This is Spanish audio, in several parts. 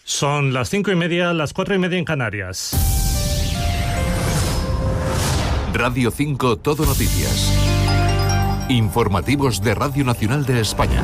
Son las 5:30, las 4:30 en Canarias. Radio 5 Todo Noticias. Informativos de Radio Nacional de España.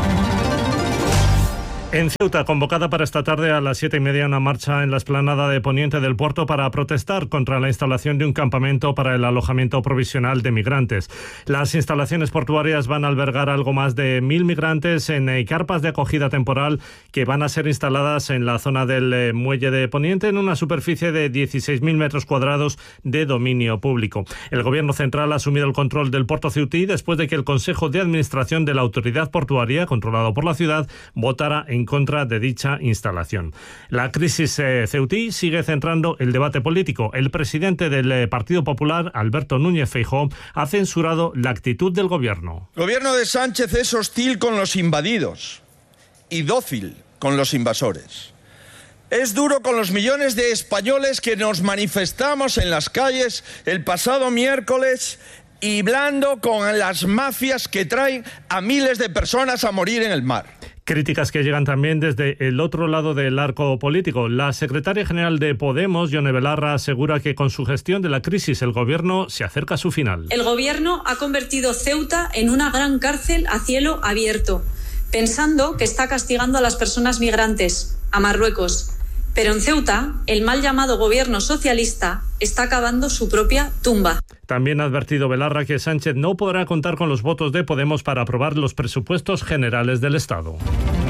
En Ceuta, convocada para esta tarde a las 7:30 una marcha en la explanada de Poniente del puerto para protestar contra la instalación de un campamento para el alojamiento provisional de migrantes. Las instalaciones portuarias van a albergar algo más de 1.000 migrantes en carpas de acogida temporal que van a ser instaladas en la zona del muelle de Poniente en una superficie de 16.000 metros cuadrados de dominio público. El Gobierno central ha asumido el control del puerto ceutí después de que el Consejo de Administración de la Autoridad Portuaria, controlado por la ciudad, votara en contra de dicha instalación. La crisis ceutí sigue centrando el debate político. El presidente del Partido Popular, Alberto Núñez Feijóo, ha censurado la actitud del gobierno. El gobierno de Sánchez es hostil con los invadidos y dócil con los invasores. Es duro con los millones de españoles que nos manifestamos en las calles el pasado miércoles y blando con las mafias que traen a miles de personas a morir en el mar. Críticas que llegan también desde el otro lado del arco político. La secretaria general de Podemos, Yone Belarra, asegura que con su gestión de la crisis el gobierno se acerca a su final. El gobierno ha convertido Ceuta en una gran cárcel a cielo abierto, pensando que está castigando a las personas migrantes, a Marruecos. Pero en Ceuta, el mal llamado gobierno socialista está cavando su propia tumba. También ha advertido Belarra que Sánchez no podrá contar con los votos de Podemos para aprobar los presupuestos generales del Estado.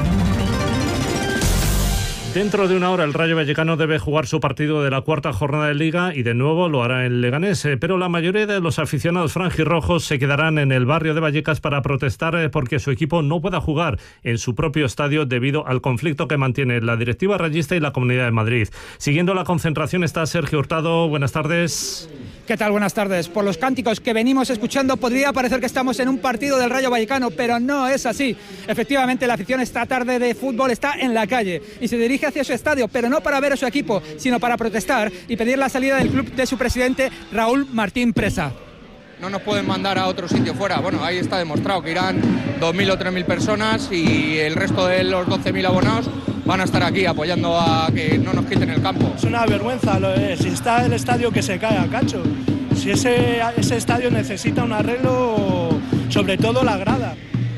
Dentro de una hora el Rayo Vallecano debe jugar su partido de la cuarta jornada de Liga y de nuevo lo hará en Leganés, pero la mayoría de los aficionados franjirrojos se quedarán en el barrio de Vallecas para protestar porque su equipo no pueda jugar en su propio estadio debido al conflicto que mantiene la directiva rayista y la Comunidad de Madrid. Siguiendo la concentración está Sergio Hurtado. Buenas tardes. ¿Qué tal? Buenas tardes. Por los cánticos que venimos escuchando podría parecer que estamos en un partido del Rayo Vallecano, pero no es así. Efectivamente, la afición esta tarde de fútbol está en la calle y se dirige hacia su estadio, pero no para ver a su equipo, sino para protestar y pedir la salida del club de su presidente Raúl Martín Presa. No nos pueden mandar a otro sitio fuera. Bueno, ahí está demostrado que irán 2.000 o 3.000 personas y el resto de los 12.000 abonados van a estar aquí apoyando a que no nos quiten el campo. Es una vergüenza, si está el estadio que se cae a cacho. Si ese estadio necesita un arreglo, sobre todo la grada.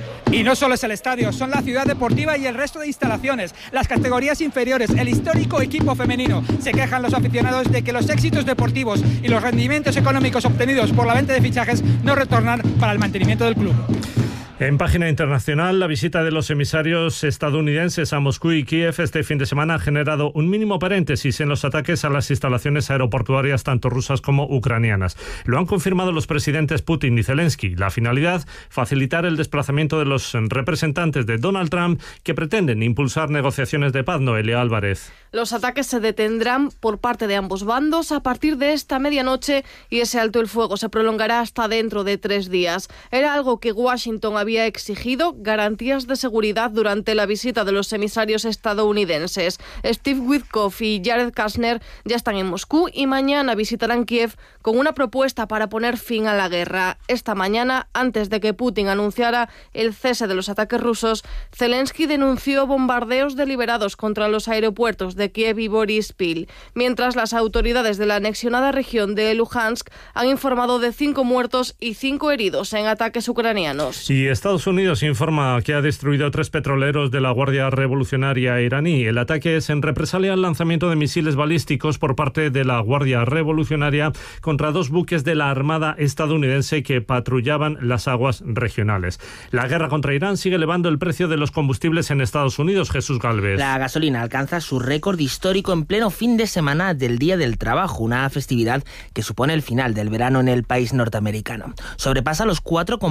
Y no solo es el estadio, son la ciudad deportiva y el resto de instalaciones, las categorías inferiores, el histórico equipo femenino. Se quejan los aficionados de que los éxitos deportivos y los rendimientos económicos obtenidos por la venta de fichajes no retornan para el mantenimiento del club. En página internacional, la visita de los emisarios estadounidenses a Moscú y Kiev este fin de semana ha generado un mínimo paréntesis en los ataques a las instalaciones aeroportuarias tanto rusas como ucranianas. Lo han confirmado los presidentes Putin y Zelensky. La finalidad, facilitar el desplazamiento de los representantes de Donald Trump que pretenden impulsar negociaciones de paz. Noelia Álvarez. Los ataques se detendrán por parte de ambos bandos a partir de esta medianoche y ese alto el fuego se prolongará hasta dentro de 3 días. Era algo que Washington había exigido, garantías de seguridad durante la visita de los emisarios estadounidenses. Steve Witkoff y Jared Kushner ya están en Moscú y mañana visitarán Kiev con una propuesta para poner fin a la guerra. Esta mañana, antes de que Putin anunciara el cese de los ataques rusos, Zelensky denunció bombardeos deliberados contra los aeropuertos de Kiev y Boryspil, mientras las autoridades de la anexionada región de Luhansk han informado de 5 muertos y 5 heridos en ataques ucranianos. Y Estados Unidos informa que ha destruido 3 petroleros de la Guardia Revolucionaria iraní. El ataque es en represalia al lanzamiento de misiles balísticos por parte de la Guardia Revolucionaria contra 2 buques de la Armada estadounidense que patrullaban las aguas regionales. La guerra contra Irán sigue elevando el precio de los combustibles en Estados Unidos. Jesús Gálvez. La gasolina alcanza su récord histórico en pleno fin de semana del Día del Trabajo, una festividad que supone el final del verano en el país norteamericano. Sobrepasa los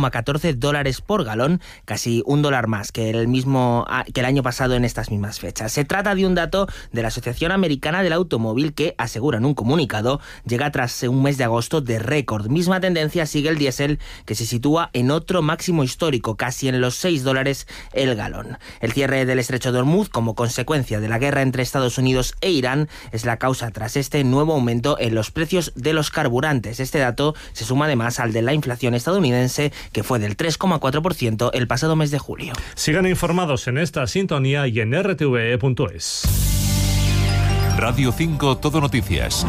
$4,14 por galón, casi $1 más que el año pasado en estas mismas fechas. Se trata de un dato de la Asociación Americana del Automóvil que, asegura en un comunicado, llega tras un mes de agosto de récord. Misma tendencia sigue el diésel, que se sitúa en otro máximo histórico, casi en los $6 el galón. El cierre del estrecho de Hormuz, como consecuencia de la guerra entre Estados Unidos e Irán, es la causa tras este nuevo aumento en los precios de los carburantes. Este dato se suma además al de la inflación estadounidense, que fue del 3,4% el pasado mes de julio. Sigan informados en esta sintonía y en rtve.es. Radio 5 Todo Noticias.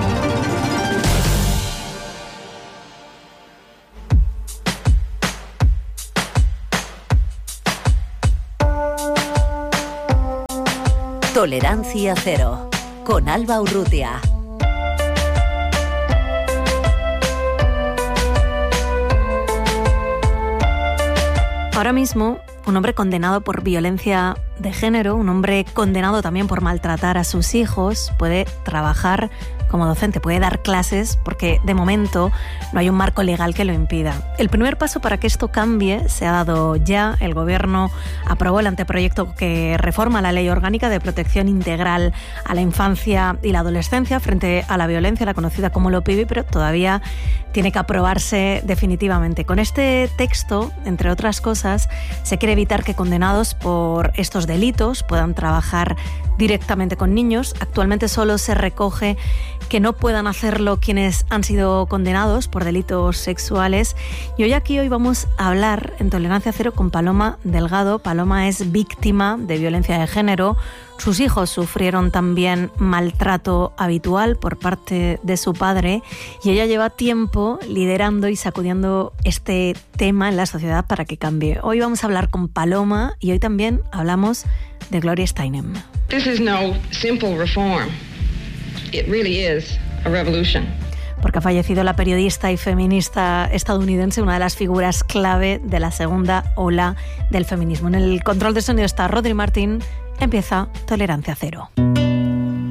Tolerancia cero, con Alba Urrutia. Ahora mismo, un hombre condenado por violencia de género, un hombre condenado también por maltratar a sus hijos, puede trabajar como docente, puede dar clases porque de momento no hay un marco legal que lo impida. El primer paso para que esto cambie se ha dado ya. El Gobierno aprobó el anteproyecto que reforma la Ley Orgánica de Protección Integral a la Infancia y la Adolescencia frente a la violencia, la conocida como LOPIVI, pero todavía tiene que aprobarse definitivamente. Con este texto, entre otras cosas, se quiere evitar que condenados por estos delitos puedan trabajar directamente con niños. Actualmente solo se recoge que no puedan hacerlo quienes han sido condenados por delitos sexuales. Y hoy vamos a hablar en Tolerancia Cero con Paloma Delgado. Paloma es víctima de violencia de género. Sus hijos sufrieron también maltrato habitual por parte de su padre y ella lleva tiempo liderando y sacudiendo este tema en la sociedad para que cambie. Hoy vamos a hablar con Paloma y hoy también hablamos de Gloria Steinem. This is no simple reform. It really is a revolution. Porque ha fallecido la periodista y feminista estadounidense, una de las figuras clave de la segunda ola del feminismo. En el control de sonido está Rodri Martín. Empieza Tolerancia Cero.